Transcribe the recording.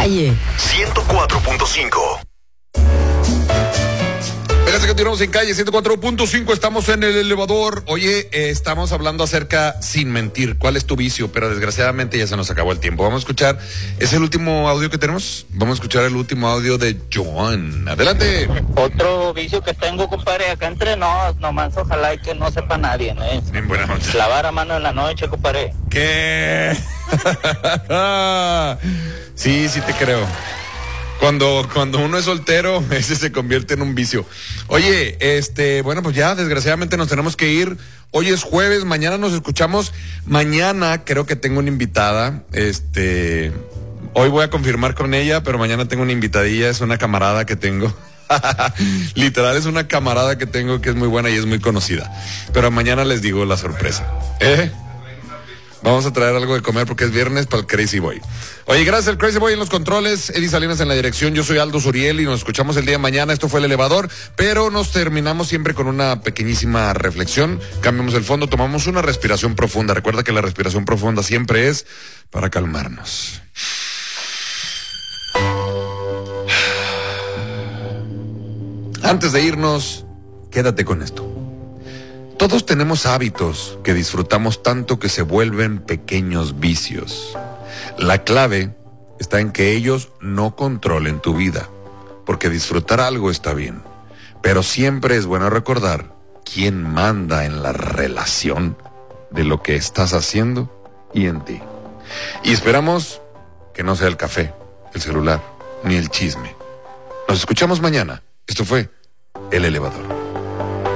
Calle 104.5. Fíjense que continuamos en Calle 104.5, estamos en el elevador. Oye, estamos hablando acerca, sin mentir, cuál es tu vicio, pero desgraciadamente ya se nos acabó el tiempo. Vamos a escuchar, ¿es el último audio que tenemos? Vamos a escuchar el último audio de Joan. Adelante. Otro vicio que tengo, compadre, acá entre nos, nomás ojalá y que no sepa nadie, ¿no? Bien, buena noche. Lavar a mano en la noche, compadre. ¿Qué? Sí, sí te creo. Cuando uno es soltero, ese se convierte en un vicio. Oye, bueno, pues ya desgraciadamente nos tenemos que ir. Hoy es jueves, mañana nos escuchamos. Mañana creo que tengo una invitada. Hoy voy a confirmar con ella, pero mañana tengo una invitadilla, es una camarada que tengo. Literal, es una camarada que tengo que es muy buena y es muy conocida. Pero mañana les digo la sorpresa. Vamos a traer algo de comer porque es viernes para el Crazy Boy. Oye, gracias al Crazy Boy en los controles, Eddie Salinas en la dirección, yo soy Aldo Suriel y nos escuchamos el día de mañana. Esto fue El Elevador, pero nos terminamos siempre con una pequeñísima reflexión. Cambiamos el fondo, tomamos una respiración profunda. Recuerda que la respiración profunda siempre es para calmarnos. Antes de irnos, quédate con esto. Todos tenemos hábitos que disfrutamos tanto que se vuelven pequeños vicios. La clave está en que ellos no controlen tu vida, porque disfrutar algo está bien, pero siempre es bueno recordar quién manda en la relación de lo que estás haciendo y en ti. Y esperamos que no sea el café, el celular, ni el chisme. Nos escuchamos mañana. Esto fue El Elevador.